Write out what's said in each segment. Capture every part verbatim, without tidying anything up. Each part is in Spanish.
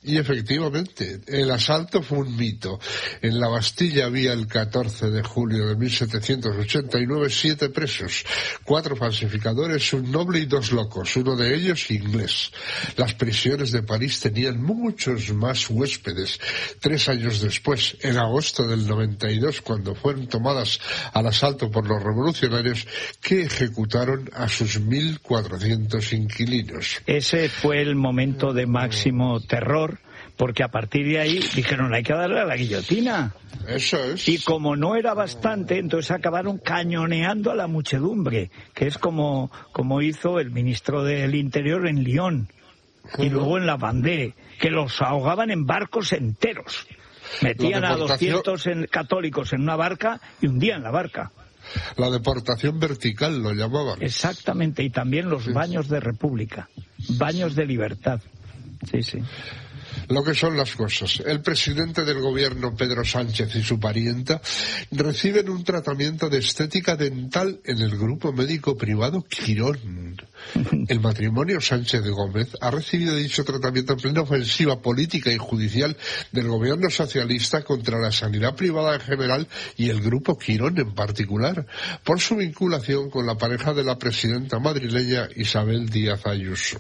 Y efectivamente, el asalto fue un mito. En la Bastilla había el catorce de julio de mil setecientos ochenta y nueve siete presos, cuatro falsificadores, un noble y dos locos, uno de ellos inglés. Las prisiones de París tenían muchos más huéspedes. Tres años después, en agosto del noventa y dos, cuando fueron tomadas al asalto por los revolucionarios, que ejecutaron a sus mil cuatrocientos inquilinos. Ese fue el momento de máximo terror, porque a partir de ahí dijeron, hay que darle a la guillotina. Eso es. Y como no era bastante, entonces acabaron cañoneando a la muchedumbre, que es como, como hizo el ministro del Interior en Lyon, y luego en la Vendée, que los ahogaban en barcos enteros. Metían a doscientos en, católicos en una barca y hundían la barca. La deportación vertical lo llamaban. Exactamente, y también los baños de república, baños de libertad. Sí, sí. Lo que son las cosas. El presidente del gobierno, Pedro Sánchez, y su parienta reciben un tratamiento de estética dental en el grupo médico privado Quirón. El matrimonio Sánchez de Gómez ha recibido dicho tratamiento en plena ofensiva política y judicial del gobierno socialista contra la sanidad privada en general y el grupo Quirón en particular, por su vinculación con la pareja de la presidenta madrileña Isabel Díaz Ayuso.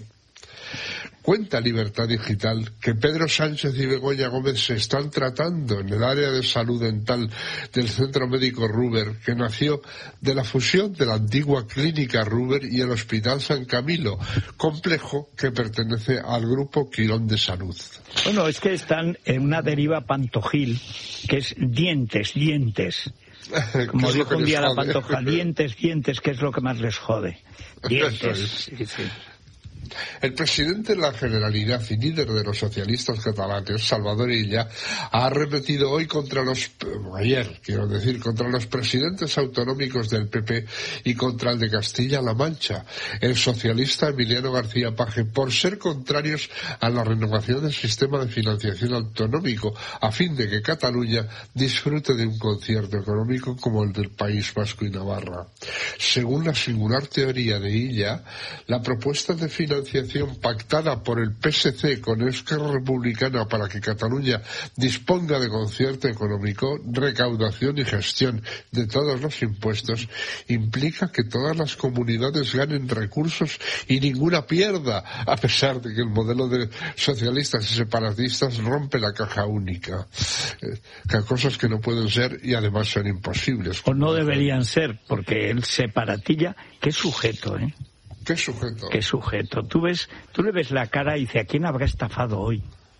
Cuenta Libertad Digital que Pedro Sánchez y Begoña Gómez se están tratando en el área de salud dental del Centro Médico Ruber, que nació de la fusión de la antigua Clínica Ruber y el Hospital San Camilo, complejo que pertenece al grupo Quirón de Salud. Bueno, es que están en una deriva pantojil, que es dientes, dientes. Como dijo un día la Pantoja, dientes, dientes, que es lo que más les jode. Dientes. Sí, sí. El presidente de la Generalidad y líder de los socialistas catalanes, Salvador Illa, ha arremetido hoy contra los, ayer quiero decir, contra los presidentes autonómicos del P P y contra el de Castilla-La Mancha, el socialista Emiliano García Paje, por ser contrarios a la renovación del sistema de financiación autonómico, a fin de que Cataluña disfrute de un concierto económico como el del País Vasco y Navarra. Según la singular teoría de Illa, la propuesta de financiación financiación pactada por el P S C con Esquerra Republicana para que Cataluña disponga de concierto económico, recaudación y gestión de todos los impuestos, implica que todas las comunidades ganen recursos y ninguna pierda, a pesar de que el modelo de socialistas y separatistas rompe la caja única. Eh, que cosas que no pueden ser y además son imposibles. O no deberían ser, porque el separatilla, qué sujeto, ¿eh? ¿Qué sujeto? ¿Qué sujeto? Tú ves, tú le ves la cara y dices, ¿a quién habrá estafado hoy?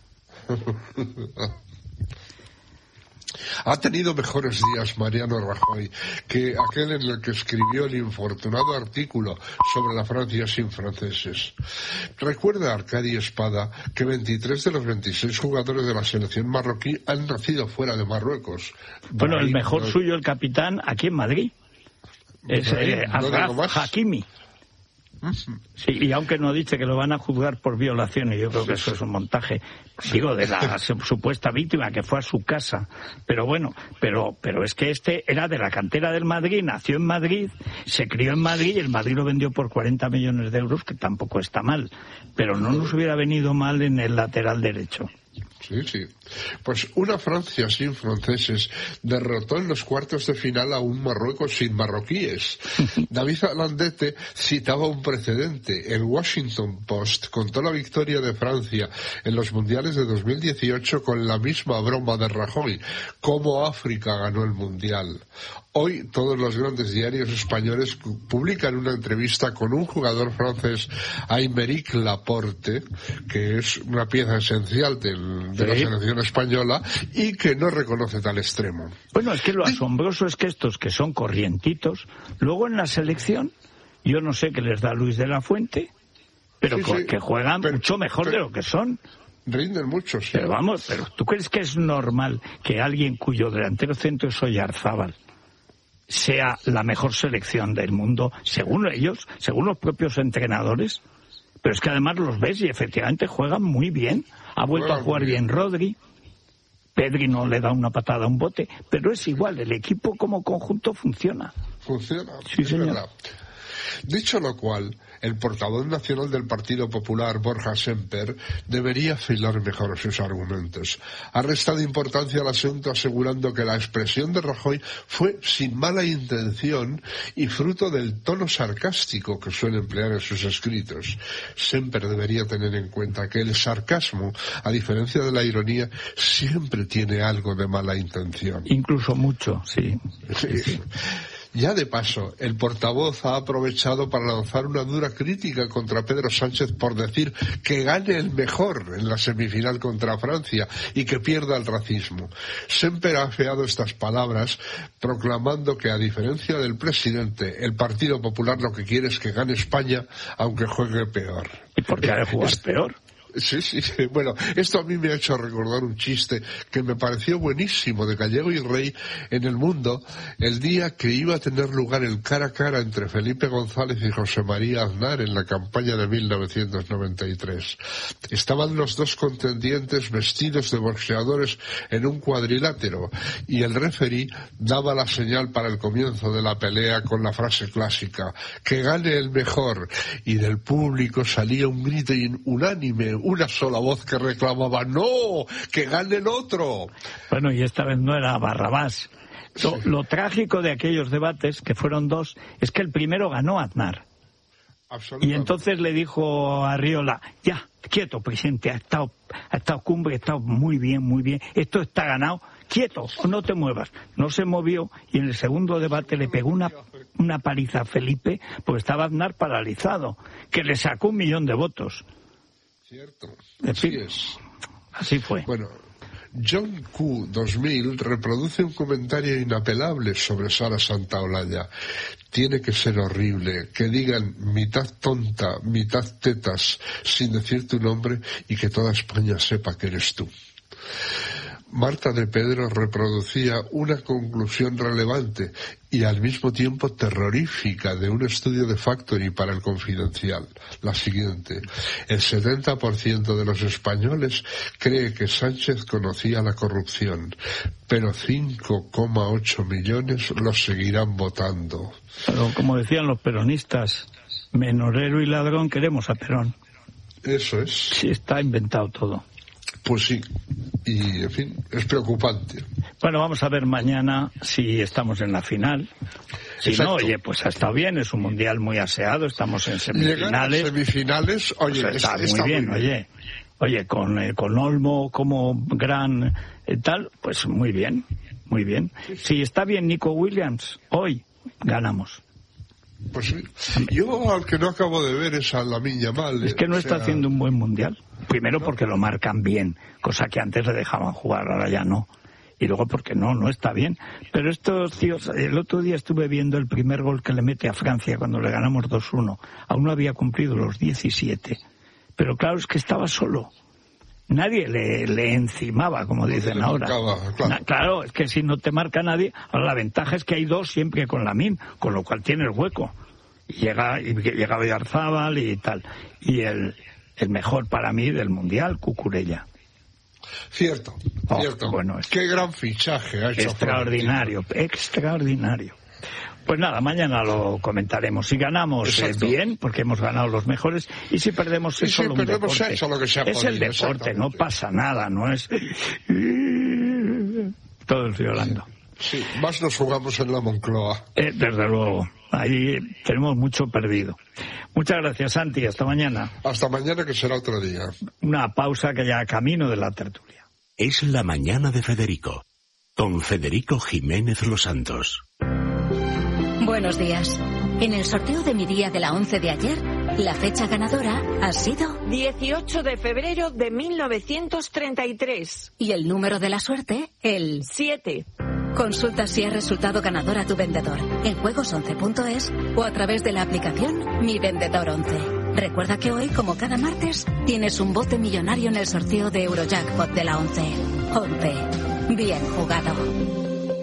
Ha tenido mejores días Mariano Rajoy que aquel en el que escribió el infortunado artículo sobre la Francia sin franceses. Recuerda Arcadi Espada que veintitrés de los veintiséis jugadores de la selección marroquí han nacido fuera de Marruecos. Bueno, Brahim, el mejor no... suyo, el capitán, aquí en Madrid. Es eh, no Hakimi. Sí, y aunque no dice que lo van a juzgar por violaciones, yo creo que eso es un montaje, digo, de la supuesta víctima que fue a su casa, pero bueno, pero pero es que este era de la cantera del Madrid, nació en Madrid, se crió en Madrid y el Madrid lo vendió por cuarenta millones de euros, que tampoco está mal, pero no nos hubiera venido mal en el lateral derecho. Sí, sí. Pues una Francia sin franceses derrotó en los cuartos de final a un Marruecos sin marroquíes. David Alandete citaba un precedente. El Washington Post contó la victoria de Francia en los mundiales de dos mil dieciocho con la misma broma de Rajoy. Cómo África ganó el mundial. Hoy todos los grandes diarios españoles publican una entrevista con un jugador francés, Aymeric Laporte, que es una pieza esencial del, de sí. la selección española y que no reconoce tal extremo. Bueno, es que lo asombroso es que estos que son corrientitos, luego en la selección, yo no sé qué les da Luis de la Fuente, pero sí, sí. que juegan pero, mucho mejor pero, de lo que son. Rinden mucho, sí. Pero vamos, pero ¿tú crees que es normal que alguien cuyo delantero centro es Oyarzábal sea la mejor selección del mundo, según ellos, según los propios entrenadores? Pero es que además los ves y efectivamente juegan muy bien. Ha vuelto bueno, a jugar bien. bien Rodri. Pedri no le da una patada a un bote, pero es igual, el equipo como conjunto funciona. Funciona, sí, es señor. verdad. Dicho lo cual, el portavoz nacional del Partido Popular, Borja Semper, debería afilar mejor sus argumentos. Ha restado importancia al asunto asegurando que la expresión de Rajoy fue sin mala intención y fruto del tono sarcástico que suele emplear en sus escritos. Semper debería tener en cuenta que el sarcasmo, a diferencia de la ironía, siempre tiene algo de mala intención. Incluso mucho, sí. sí, sí. Ya de paso, el portavoz ha aprovechado para lanzar una dura crítica contra Pedro Sánchez por decir que gane el mejor en la semifinal contra Francia y que pierda el racismo. Semper ha afeado estas palabras proclamando que, a diferencia del presidente, el Partido Popular lo que quiere es que gane España aunque juegue peor. ¿Y por qué ha de jugar peor? Sí, sí, bueno, esto a mí me ha hecho recordar un chiste que me pareció buenísimo de Gallego y Rey en El Mundo, el día que iba a tener lugar el cara a cara entre Felipe González y José María Aznar en la campaña de mil novecientos noventa y tres. Estaban los dos contendientes vestidos de boxeadores en un cuadrilátero y el referí daba la señal para el comienzo de la pelea con la frase clásica, que gane el mejor, y del público salía un grito unánime, una sola voz que reclamaba, ¡no! ¡Que gane el otro! Bueno, y esta vez no era Barrabás. Lo, sí. lo trágico de aquellos debates, que fueron dos, es que el primero ganó Aznar. Y entonces le dijo a Arriola, ya, quieto, presidente, ha estado, ha estado cumbre, ha estado muy bien, muy bien, esto está ganado, quieto, no te muevas. No se movió y en el segundo debate le pegó una, una paliza a Felipe, porque estaba Aznar paralizado, que le sacó un millón de votos. Cierto, así fin, es. Así fue. Bueno, John Q dos mil reproduce un comentario inapelable sobre Sara Santaolalla. Tiene que ser horrible que digan mitad tonta, mitad tetas, sin decir tu nombre y que toda España sepa que eres tú. Marta de Pedro reproducía una conclusión relevante y al mismo tiempo terrorífica de un estudio de Factory para El Confidencial. La siguiente: el setenta por ciento de los españoles cree que Sánchez conocía la corrupción, pero cinco coma ocho millones los seguirán votando. Pero como decían los peronistas, menorero y ladrón queremos a Perón. Eso es. Sí, está inventado todo. Pues sí, y en fin, es preocupante. Bueno, vamos a ver mañana si estamos en la final. Si Exacto. no, oye, pues ha estado bien, es un mundial muy aseado, estamos en semifinales. Llegar a semifinales, oye, pues está, está, muy, bien, muy bien, oye. Oye, con, eh, con Olmo como gran eh, tal, pues muy bien, muy bien. Si está bien Nico Williams, hoy ganamos. Pues sí. Yo al que no acabo de ver es a Lamine Yamal. Es que no o está sea... haciendo un buen mundial. Primero porque lo marcan bien, cosa que antes le dejaban jugar, ahora ya no. Y luego porque no, no está bien. Pero estos tíos, el otro día estuve viendo el primer gol que le mete a Francia cuando le ganamos dos uno. Aún no había cumplido los diecisiete. Pero claro, es que estaba solo. Nadie le, le encimaba, como dicen ahora. Marcaba, claro. Na, claro, es que si no te marca nadie, ahora la ventaja es que hay dos siempre con Lamine, con lo cual tiene el hueco. Y llega, y llega Oyarzábal y tal. Y el, el mejor para mí del Mundial, Cucurella. Cierto, oh, cierto. Bueno, es qué gran fichaje ha hecho. Extraordinario, extraordinario. Pues nada, mañana lo comentaremos. Si ganamos eh, bien, porque hemos ganado los mejores, y si perdemos es y solo si un deporte. Hecho lo que se ha es podido, el deporte, no pasa nada, no es todo el violando. Sí, más nos jugamos en la Moncloa. Eh, desde luego, ahí tenemos mucho perdido. Muchas gracias, Santi, hasta mañana. Hasta mañana, que será otro día. Una pausa que ya camino de la tertulia. Es la mañana de Federico, con Federico Jiménez Los Santos. Buenos días. En el sorteo de mi día de la once de ayer, la fecha ganadora ha sido dieciocho de febrero de mil novecientos treinta y tres. Y el número de la suerte, el siete. Consulta si has resultado ganador a tu vendedor en juegos once punto es o a través de la aplicación Mi Vendedor once. Recuerda que hoy, como cada martes, tienes un bote millonario en el sorteo de Eurojackpot de la once. once. Bien jugado.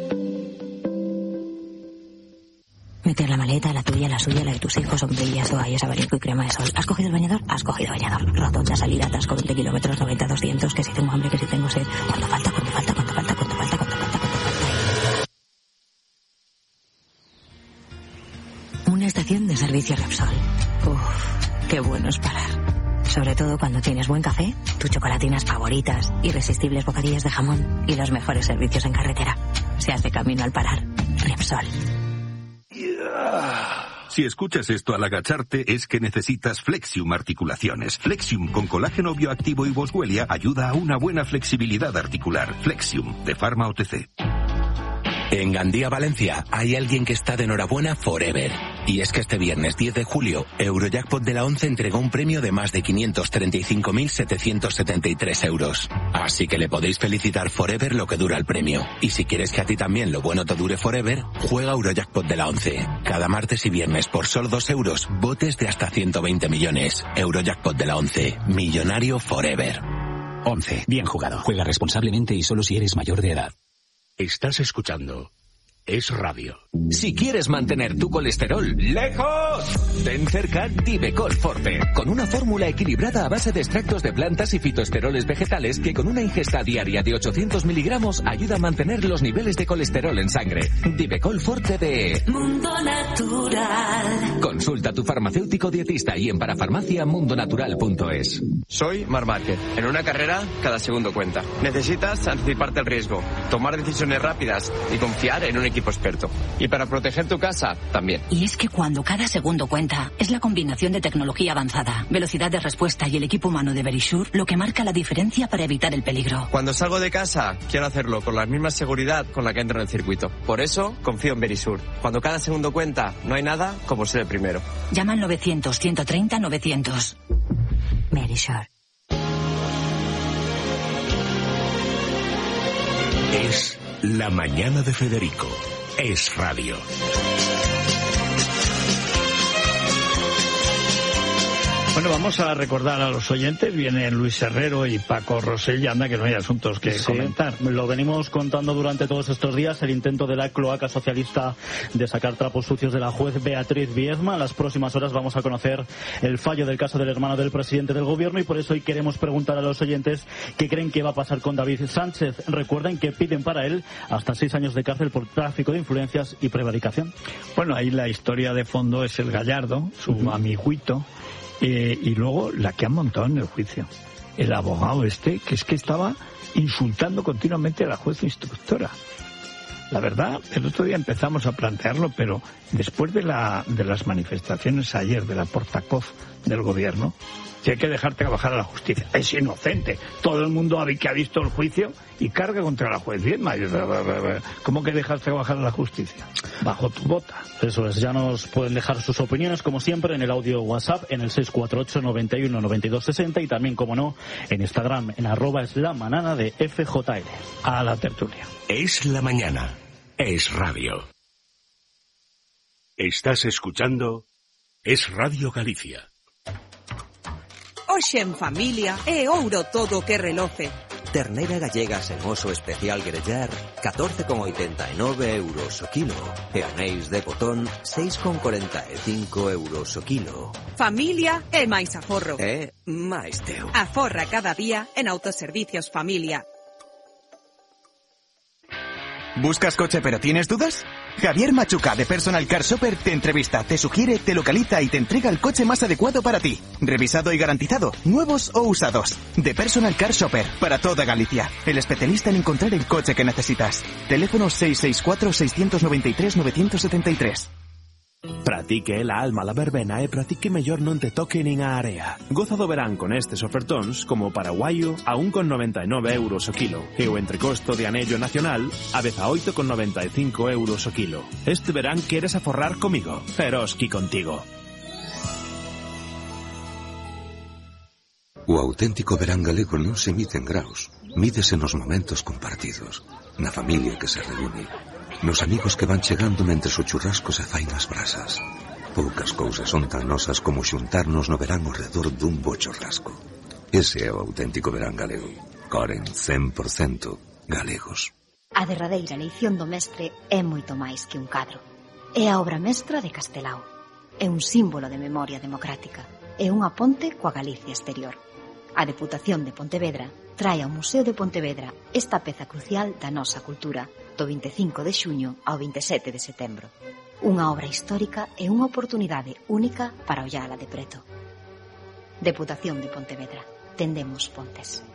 Meter la maleta, la tuya, la suya, la de tus hijos, sombrillas, toallas, abanico y crema de sol. ¿Has cogido el bañador? Has cogido bañador. Rotonda, salida, atasco, veinte kilómetros, noventa, doscientos, que si tengo hambre, que si tengo sed. ¿Cuánto falta? ¿Cuánto falta? ¿Cuánto falta? ¿Cuánto falta? ¿Cuánto falta? ¿Cuánto falta? Un estación de servicio Repsol. Uf, qué bueno es parar. Sobre todo cuando tienes buen café, tus chocolatinas favoritas, irresistibles bocadillas de jamón y los mejores servicios en carretera. Se hace camino al parar. Repsol. Si escuchas esto al agacharte es que necesitas Flexium Articulaciones. Flexium con colágeno bioactivo y boswellia ayuda a una buena flexibilidad articular. Flexium, de Pharma O T C. En Gandía, Valencia, hay alguien que está de enhorabuena forever. Y es que este viernes diez de julio, Eurojackpot de la ONCE entregó un premio de más de quinientos treinta y cinco mil setecientos setenta y tres euros. Así que le podéis felicitar forever lo que dura el premio. Y si quieres que a ti también lo bueno te dure forever, juega Eurojackpot de la ONCE. Cada martes y viernes por solo dos euros, botes de hasta ciento veinte millones. Eurojackpot de la ONCE. Millonario forever. ONCE. Bien jugado. Juega responsablemente y solo si eres mayor de edad. Estás escuchando Es Radio. Si quieres mantener tu colesterol lejos, ten cerca Divecol Forte, con una fórmula equilibrada a base de extractos de plantas y fitoesteroles vegetales que con una ingesta diaria de ochocientos miligramos ayuda a mantener los niveles de colesterol en sangre. Divecol Forte de Mundo Natural. Consulta a tu farmacéutico dietista y en parafarmacia mundonatural punto es. Soy Mar Márquez. En una carrera, cada segundo cuenta. Necesitas anticiparte al riesgo, tomar decisiones rápidas y confiar en un equipo experto. Y para proteger tu casa, también. Y es que cuando cada segundo cuenta, es la combinación de tecnología avanzada, velocidad de respuesta y el equipo humano de Verisure lo que marca la diferencia para evitar el peligro. Cuando salgo de casa, quiero hacerlo con la misma seguridad con la que entro en el circuito. Por eso, confío en Verisure. Cuando cada segundo cuenta, no hay nada como ser el primero. Llama al novecientos, ciento treinta, novecientos. Verisure. Es La Mañana de Federico. Es Radio. Bueno, vamos a recordar a los oyentes, vienen Luis Herrero y Paco Rosell, anda que no hay asuntos que sí, comentar. Lo venimos contando durante todos estos días, el intento de la cloaca socialista de sacar trapos sucios de la juez Beatriz Biezma. En las próximas horas vamos a conocer el fallo del caso del hermano del presidente del gobierno y por eso hoy queremos preguntar a los oyentes qué creen que va a pasar con David Sánchez. Recuerden que piden para él hasta seis años de cárcel por tráfico de influencias y prevaricación. Bueno, ahí la historia de fondo es el Gallardo, su uh-huh. amiguito. Eh, y luego la que han montado en el juicio. El abogado este, que es que estaba insultando continuamente a la juez instructora. La verdad, el otro día empezamos a plantearlo, pero después de, la, de las manifestaciones ayer de la portavoz del gobierno, si hay que dejar trabajar a la justicia. Es inocente. Todo el mundo que ha visto el juicio y carga contra la juez Biezma. ¿Cómo que dejas trabajar a la justicia? Bajo tu bota. Eso es. Ya nos pueden dejar sus opiniones, como siempre, en el audio WhatsApp, en el seis cuatro ocho, noventa y uno, noventa y dos, sesenta y también, como no, en Instagram, en arroba es la manana de F J L. A la tertulia. Es la mañana. Es Radio. Estás escuchando Es Radio Galicia. Hoxe en familia é ouro todo que reloce. Ternera gallega sen oso especial grellar, catorce con oitenta e nove euros o kilo. E anéis de botón, seis con cuarenta e cinco euros o kilo. Familia é máis aforro. É máis teu. Aforra cada día en Autoservicios Familia. ¿Buscas coche pero tienes dudas? Javier Machuca de Personal Car Shopper te entrevista, te sugiere, te localiza y te entrega el coche más adecuado para ti. Revisado y garantizado, nuevos o usados. De Personal Car Shopper, para toda Galicia. El especialista en encontrar el coche que necesitas. Teléfono seis seis cuatro, seis nueve tres, nueve siete tres. Pratique la alma la verbena e pratique mellor non te toque nin a area. Goza do verán con estes ofertóns como paraguayo a un con noventa e nove euros o kilo e o entrecosto de anello nacional a dezaoito con noventa e cinco euros o kilo. Este verán queres aforrar comigo, Eroski contigo. O auténtico verán galego non se mide en graus, mídese nos momentos compartidos, na familia que se reúne, nos amigos que van chegando mentres o churrasco se fai nas brasas. Poucas cousas son tan nosas como xuntarnos no verán ao redor dun bo churrasco. Ese é o auténtico verán galego. Coren cen por cento galegos. A derradeira leición do mestre é moito máis que un cadro. É a obra mestra de Castelao. É un símbolo de memoria democrática. É unha ponte coa Galicia exterior. A Deputación de Pontevedra trae ao Museo de Pontevedra esta peza crucial da nosa cultura do vinte e cinco de xuño ao vinte e sete de setembro. Unha obra histórica e unha oportunidade única para ollala de preto. Deputación de Pontevedra. Tendemos pontes.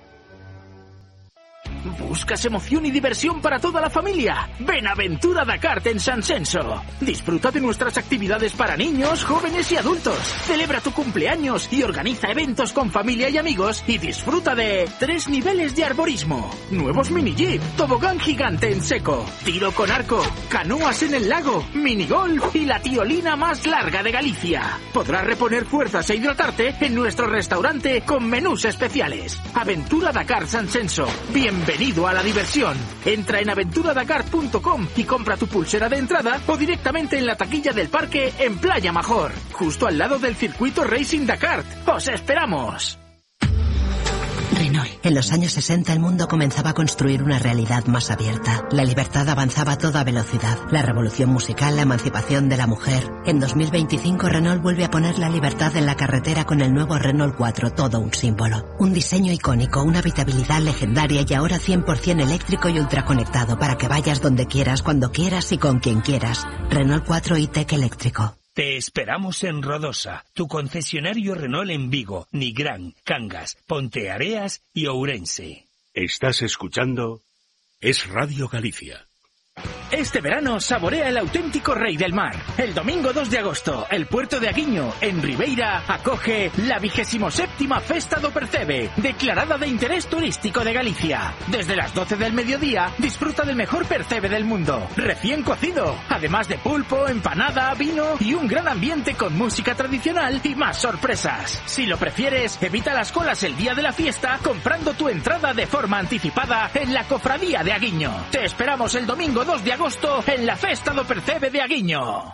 ¿Buscas emoción y diversión para toda la familia? Ven a Aventura Dakar en San Censo. Disfruta de nuestras actividades para niños, jóvenes y adultos. Celebra tu cumpleaños y organiza eventos con familia y amigos y disfruta de tres niveles de arborismo, nuevos mini jeep, tobogán gigante en seco, tiro con arco, canoas en el lago, minigolf y la tiolina más larga de Galicia. Podrás reponer fuerzas e hidratarte en nuestro restaurante con menús especiales. Aventura Dakar San Censo. Bienvenido a la diversión. Entra en aventura dakar punto com y compra tu pulsera de entrada o directamente en la taquilla del parque en Playa Major, justo al lado del circuito Racing Dakar. ¡Os esperamos! Renault. En los años sesenta el mundo comenzaba a construir una realidad más abierta. La libertad avanzaba a toda velocidad. La revolución musical, la emancipación de la mujer. En dos mil veinticinco Renault vuelve a poner la libertad en la carretera con el nuevo Renault cuatro, todo un símbolo. Un diseño icónico, una habitabilidad legendaria y ahora cien por ciento eléctrico y ultraconectado para que vayas donde quieras, cuando quieras y con quien quieras. Renault cuatro e-Tech eléctrico. Te esperamos en Rodosa, tu concesionario Renault en Vigo, Nigrán, Cangas, Ponteareas y Ourense. Estás escuchando Es Radio Galicia. Este verano saborea el auténtico rey del mar. El domingo dos de agosto, el puerto de Aguiño, en Ribeira, acoge la vigésimo séptima Festa do Percebe, declarada de interés turístico de Galicia. Desde las doce del mediodía, disfruta del mejor percebe del mundo, recién cocido, además de pulpo, empanada, vino y un gran ambiente con música tradicional y más sorpresas. Si lo prefieres, evita las colas el día de la fiesta comprando tu entrada de forma anticipada en la Cofradía de Aguiño. Te esperamos el domingo dos de agosto en la Festa do Percebe de Aguiño.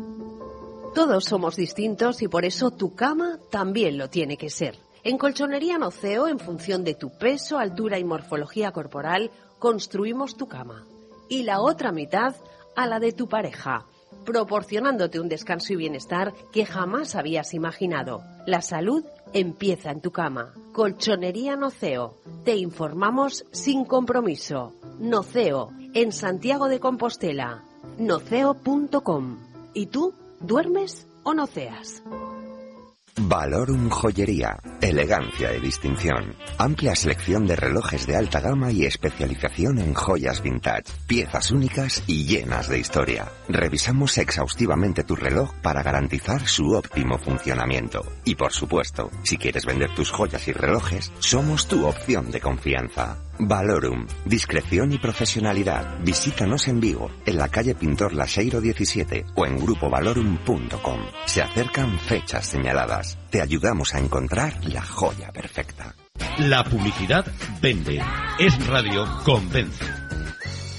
Todos somos distintos y por eso tu cama también lo tiene que ser. En Colchonería Noceo, en función de tu peso, altura y morfología corporal, construimos tu cama. Y la otra mitad a la de tu pareja, proporcionándote un descanso y bienestar que jamás habías imaginado. La salud empieza en tu cama. Colchonería Noceo. Te informamos sin compromiso. Noceo, en Santiago de Compostela. noceo punto com. ¿Y tú? ¿Duermes o noceas? Valorum Joyería, elegancia y distinción. Amplia selección de relojes de alta gama y especialización en joyas vintage. Piezas únicas y llenas de historia. Revisamos exhaustivamente tu reloj para garantizar su óptimo funcionamiento. Y por supuesto, si quieres vender tus joyas y relojes, somos tu opción de confianza. Valorum, discreción y profesionalidad. Visítanos en Vigo, en la calle Pintor Laseiro diecisiete o en grupo valorum punto com. Se acercan fechas señaladas. Te ayudamos a encontrar la joya perfecta. La publicidad vende. Es Radio convence.